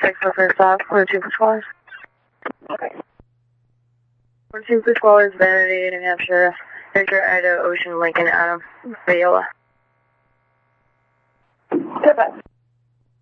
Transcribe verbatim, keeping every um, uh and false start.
check for first stop. One two for squallers. One two for squallers, Vanity, New Hampshire. Victor, Ida, Ocean, Lincoln, Adam, Viola. Perfect.